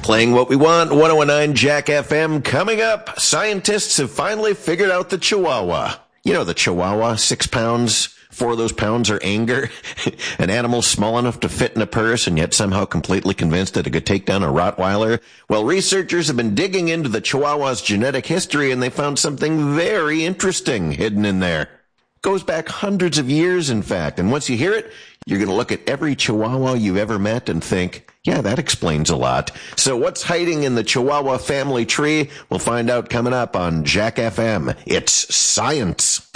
Playing what we want, 1019 Jack FM. Coming up, scientists have finally figured out the Chihuahua. You know the Chihuahua, 6 pounds. 4 of those pounds are anger. An animal small enough to fit in a purse and yet somehow completely convinced that it could take down a Rottweiler. Well, researchers have been digging into the Chihuahua's genetic history and they found something very interesting hidden in there. Goes back hundreds of years, in fact. And once you hear it, you're going to look at every Chihuahua you've ever met and think, yeah, that explains a lot. So what's hiding in the Chihuahua family tree? We'll find out coming up on Jack FM. It's science.